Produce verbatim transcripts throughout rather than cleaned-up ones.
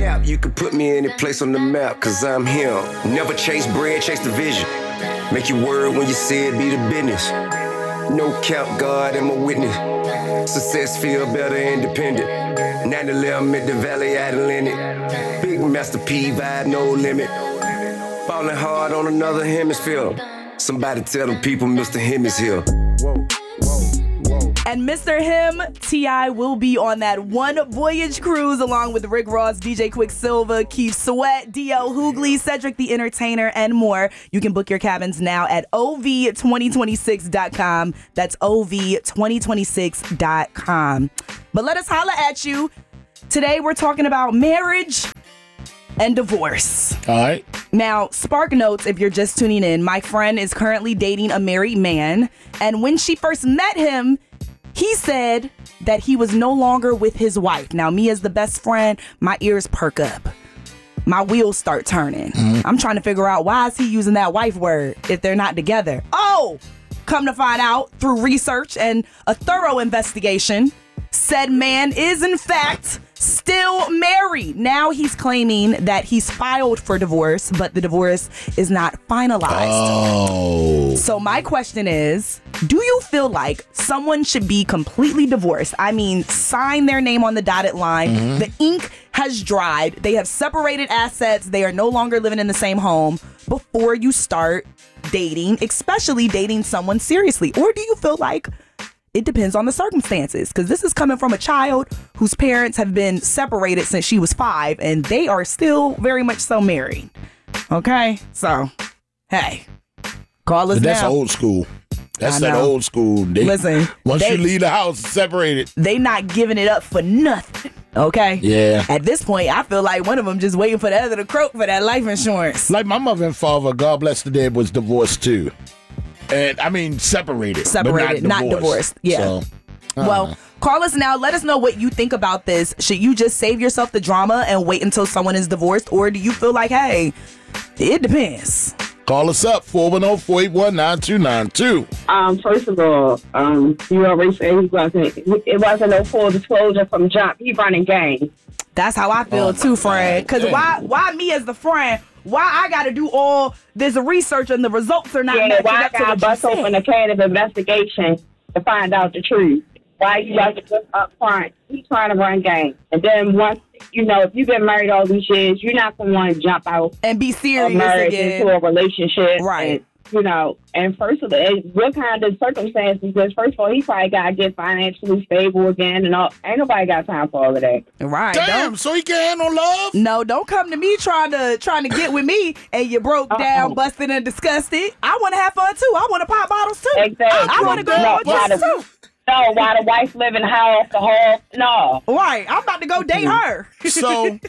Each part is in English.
cap, you can put me any place on the map, cause I'm him. Never chase bread, chase the vision. Make your word when you say it, be the business. No cap, God, I'm a witness. Success feel better independent. nine eleven at the Valley Atlantic. Big Master P vibe, no limit. Falling hard on another hemisphere. Somebody tell them people Mister Him is here. Whoa. And Mister Him, T I will be on that one voyage cruise along with Rick Ross, D J Quicksilver, Keith Sweat, D L Hughley, Cedric the Entertainer, and more. You can book your cabins now at O V twenty twenty-six dot com. That's O V twenty twenty-six dot com. But let us holla at you. Today we're talking about marriage and divorce. All right. Now, Spark Notes, if you're just tuning in, my friend is currently dating a married man. And when she first met him, he said that he was no longer with his wife. Now, me as the best friend, my ears perk up. My wheels start turning. Mm-hmm. I'm trying to figure out, why is he using that wife word if they're not together? Oh, come to find out through research and a thorough investigation, said man is in fact still married. Now he's claiming that he's filed for divorce, but the divorce is not finalized. Oh. So my question is, do you feel like someone should be completely divorced? I mean, sign their name on the dotted line. Mm-hmm. The ink has dried. They have separated assets. They are no longer living in the same home before you start dating, especially dating someone seriously. Or do you feel like it depends on the circumstances? Because this is coming from a child whose parents have been separated since she was five, and they are still very much so married. Okay? So, hey, call us but that's now. old school. That's that old school. They, Listen. Once they, you leave the house, separated. They not giving it up for nothing. Okay? Yeah. At this point, I feel like one of them just waiting for the other to croak for that life insurance. Like my mother and father, God bless the dead, was divorced too. And I mean, separated. Separated, but not, not divorced. divorced. Yeah. So, well, call us now. Let us know what you think about this. Should you just save yourself the drama and wait until someone is divorced? Or do you feel like, hey, it depends? Call us up, four one zero, four eight one, nine two nine two. Um, first of all, um, you already said he wasn't, it wasn't no full disclosure from jump. He running game. That's how I feel oh too, friend. Because why, why me as the friend, why I got to do all this research and the results are not yeah, matching why up to I what bust you open said? a can of investigation to find out the truth? Why you like to just up front? He's trying to run game. And then once, you know, if you've been married all these years, you're not going to want to jump out and be serious marriage again. into a relationship. Right. And, you know, and first of all, what kind of circumstances? Because first of all, he probably got to get financially stable again, and all. Ain't nobody got time for all of that. Right. Damn, so he can't handle love? No, don't come to me trying to trying to get with me and you broke Uh-uh. down, busted, and disgusted. I want to have fun too. I want to pop bottles too. Exactly. I want to go No, on why trips the- too. No, while the wife living house, the whole no. Right. I'm about to go date her. So,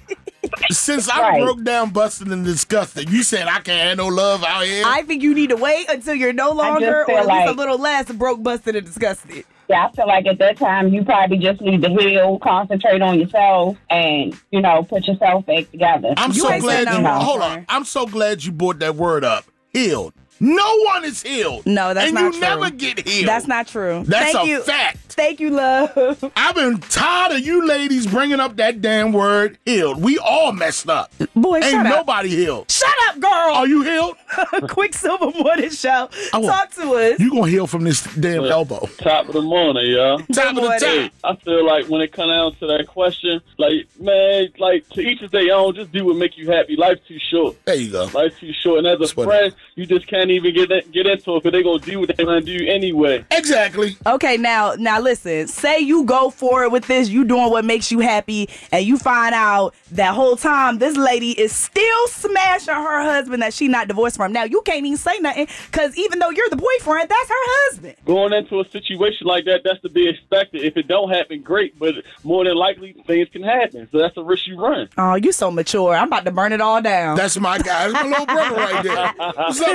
since I Right. broke down, busted, and disgusted, you said I can't handle love out here? I think you need to wait until you're no longer, feel or at least like- a little less, broke, busted, and disgusted. Yeah, I feel like at that time you probably just need to heal, concentrate on yourself, and you know put yourself back together. I'm You so ain't glad said you. no wrong, Hold friend. on. I'm so glad you brought that word up. Healed. No one is healed. No, that's and not you true. never get healed. That's not true. That's Thank a you. fact. Thank you, love. I've been tired of you ladies bringing up that damn word healed. We all messed up. Boy, Ain't shut up. nobody healed. Shut up, girl. Are you healed? Quicksilver Morning Show. I will- Talk to us. You gonna heal from this damn elbow. Top of the morning, y'all. Top of the morning. top. I feel like when it comes down to that question, like, man, like, to each his their own, just do what make you happy. Life's too short. There you go. Life's too short. And as a That's what- friend, you just can't even get in, get into it because they're going to do what they're going to do anyway. Exactly. Okay, now, now listen. Say you go for it with this, you doing what makes you happy, and you find out that whole time this lady is still smashing her husband that she not divorced from. Now, you can't even say nothing because even though you're the boyfriend, that's her husband. Going into a situation like that, that's to be expected. If it don't happen, great, but more than likely, things can happen. So that's a risk you run. Oh, you so mature. I'm about to burn it all down. That's my guy. That's my little brother right there. What's up, little Thank brother?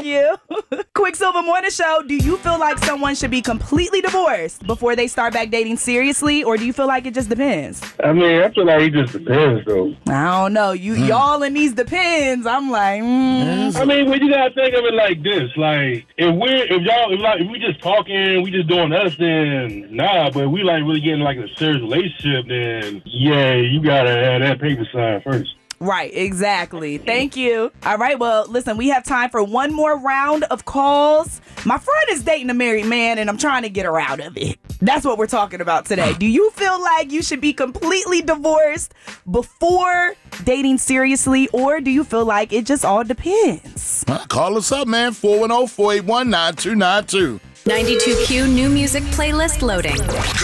on you. Quicksilver Morning Show, do you feel like someone should be completely divorced before they start back dating seriously, or do you feel like it just depends? I mean, I feel like it just depends, though. I don't know. You y'all in these depends. I'm like, mm. I mean, when you gotta think of it like this, like if we're if y'all if like if we just talking, we just doing us, then nah. But we like really getting like a serious relationship, then yeah, you gotta have that paper signed first. Right, exactly. Thank you. All right, well, listen, we have time for one more round of calls. My friend is dating a married man, and I'm trying to get her out of it. That's what we're talking about today. Do you feel like you should be completely divorced before dating seriously, or do you feel like it just all depends? Huh, call us up, man. four one zero, four eight one, nine two nine two. ninety-two Q new music playlist loading.